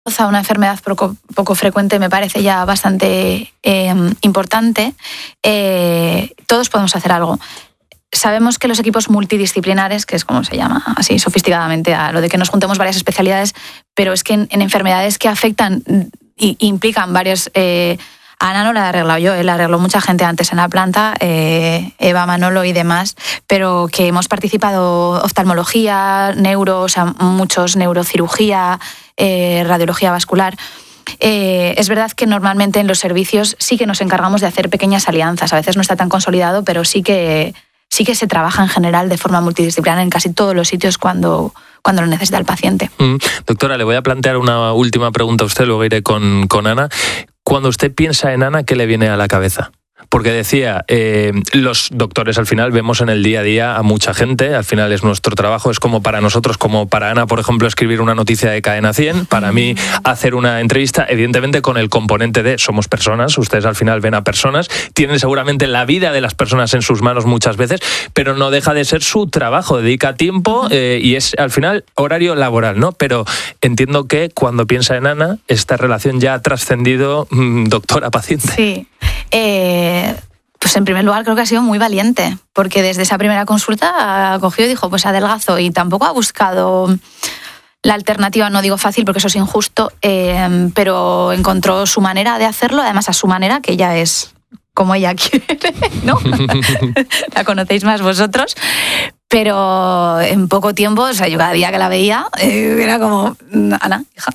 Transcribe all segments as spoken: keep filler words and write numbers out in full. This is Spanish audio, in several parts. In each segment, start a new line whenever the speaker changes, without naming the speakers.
a una enfermedad poco, poco frecuente me parece ya bastante eh, importante. Eh, todos podemos hacer algo. Sabemos que los equipos multidisciplinares, que es como se llama así sofisticadamente a lo de que nos juntemos varias especialidades, pero es que en, en enfermedades que afectan e implican varios... Eh, a Ana no la he arreglado yo, eh, la arregló mucha gente antes en la planta, eh, Eva, Manolo y demás, pero que hemos participado oftalmología, neuro, o sea, muchos neurocirugía, eh, radiología vascular. Eh, es verdad que normalmente en los servicios sí que nos encargamos de hacer pequeñas alianzas, a veces no está tan consolidado, pero sí que... sí que se trabaja en general de forma multidisciplinar en casi todos los sitios cuando, cuando lo necesita el paciente.
Mm. Doctora, le voy a plantear una última pregunta a usted, luego iré con, con Ana. Cuando usted piensa en Ana, ¿qué le viene a la cabeza? Porque decía, eh, los doctores al final vemos en el día a día a mucha gente, al final es nuestro trabajo, es como para nosotros, como para Ana, por ejemplo, escribir una noticia de Cadena cien, para mí hacer una entrevista, evidentemente con el componente de somos personas, ustedes al final ven a personas, tienen seguramente la vida de las personas en sus manos muchas veces, pero no deja de ser su trabajo, dedica tiempo eh, y es al final horario laboral, ¿no? Pero entiendo que cuando piensa en Ana, esta relación ya ha trascendido mmm, doctora-paciente.
Sí. Eh, pues en primer lugar creo que ha sido muy valiente, porque desde esa primera consulta cogió y dijo, pues adelgazo, y tampoco ha buscado la alternativa, no digo fácil porque eso es injusto, eh, pero encontró su manera de hacerlo, además a su manera, que ella es como ella quiere, ¿no? La conocéis más vosotros, pero en poco tiempo, o sea, yo cada día que la veía, eh, era como, Ana, hija.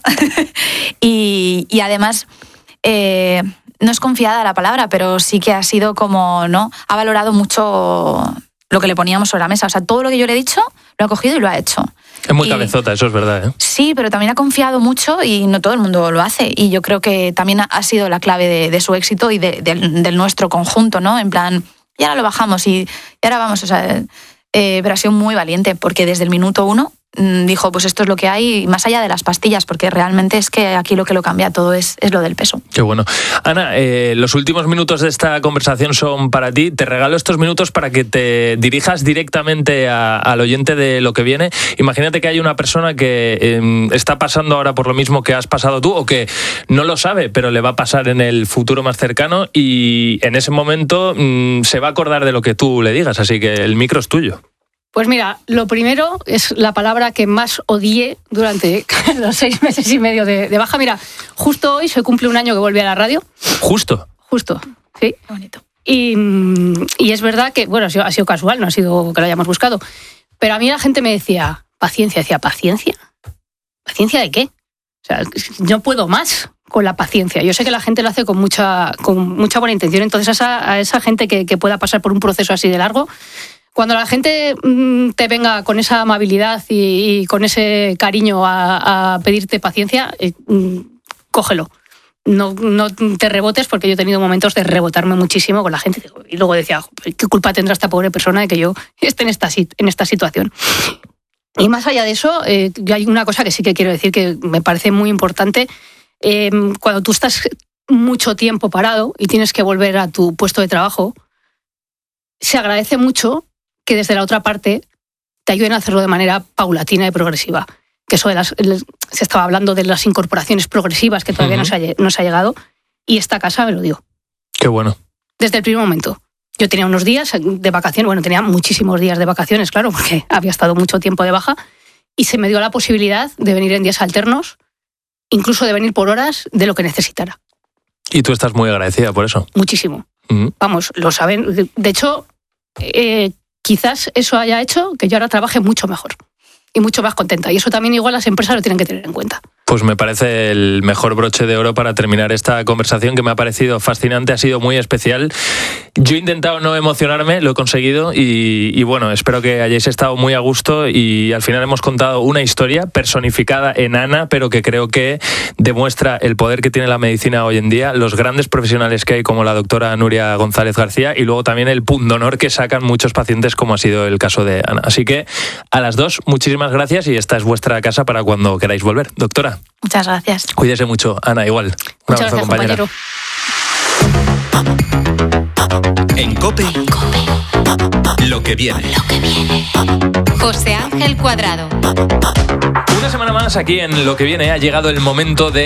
y, y además... Eh, no es confiada la palabra, pero sí que ha sido como, ¿no? Ha valorado mucho lo que le poníamos sobre la mesa. O sea, todo lo que yo le he dicho, lo ha cogido y lo ha hecho.
Es muy
y,
cabezota, eso es verdad, ¿eh?
Sí, pero también ha confiado mucho y no todo el mundo lo hace. Y yo creo que también ha sido la clave de, de su éxito y de, de, del nuestro conjunto, ¿no? En plan, y ahora lo bajamos y, y ahora vamos, o sea... Eh, pero ha sido muy valiente, porque desde el minuto uno dijo, pues esto es lo que hay, más allá de las pastillas, porque realmente es que aquí lo que lo cambia todo es, es lo del peso.
Qué bueno. Ana, eh, los últimos minutos de esta conversación son para ti. Te regalo estos minutos para que te dirijas directamente a, al oyente de Lo que viene. Imagínate que hay una persona que eh, está pasando ahora por lo mismo que has pasado tú, o que no lo sabe, pero le va a pasar en el futuro más cercano, y en ese momento mmm, se va a acordar de lo que tú le digas, así que el micro es tuyo.
Pues mira, lo primero es la palabra que más odié durante los seis meses y medio de, de baja. Mira, justo hoy se cumple un año que volví a la radio.
¿Justo?
Justo, sí.
Qué bonito.
Y, y es verdad que, bueno, ha sido, ha sido casual, no ha sido que lo hayamos buscado. Pero a mí la gente me decía, paciencia, decía, ¿paciencia? ¿Paciencia de qué? O sea, no puedo más con la paciencia. Yo sé que la gente lo hace con mucha, con mucha buena intención. Entonces a esa, a esa gente que, que pueda pasar por un proceso así de largo... Cuando la gente te venga con esa amabilidad y, y con ese cariño a, a pedirte paciencia, eh, cógelo. No, no te rebotes, porque yo he tenido momentos de rebotarme muchísimo con la gente. Y luego decía, ¿qué culpa tendrá esta pobre persona de que yo esté en esta, en esta situación? Y más allá de eso, eh, hay una cosa que sí que quiero decir que me parece muy importante. Eh, cuando tú estás mucho tiempo parado y tienes que volver a tu puesto de trabajo, se agradece mucho que desde la otra parte te ayuden a hacerlo de manera paulatina y progresiva. Que eso de las, se estaba hablando de las incorporaciones progresivas que todavía uh-huh. no, se ha, no se ha llegado, y esta casa me lo dio.
Qué bueno.
Desde el primer momento. Yo tenía unos días de vacaciones, bueno, tenía muchísimos días de vacaciones, claro, porque había estado mucho tiempo de baja, y se me dio la posibilidad de venir en días alternos, incluso de venir por horas de lo que necesitara.
Y tú estás muy agradecida por eso.
Muchísimo.
Uh-huh.
Vamos, lo saben. De hecho... Eh, quizás eso haya hecho que yo ahora trabaje mucho mejor y mucho más contenta. Y eso también igual las empresas lo tienen que tener en cuenta. Pues
me parece el mejor broche de oro para terminar esta conversación, que me ha parecido fascinante, ha sido muy especial. Yo he intentado no emocionarme, lo he conseguido, y, y bueno, espero que hayáis estado muy a gusto, y al final hemos contado una historia personificada en Ana, pero que creo que demuestra el poder que tiene la medicina hoy en día, los grandes profesionales que hay, como la doctora Nuria González García, y luego también el pundonor que sacan muchos pacientes, como ha sido el caso de Ana. Así que a las dos, muchísimas gracias, y esta es vuestra casa para cuando queráis volver. Doctora.
Muchas gracias.
Cuídese mucho, Ana, igual. Un
Muchas
abrazo,
gracias,
compañera.
compañero.
En COPE, lo que viene.
José Ángel Cuadrado.
Una semana más aquí en Lo que viene ha llegado el momento de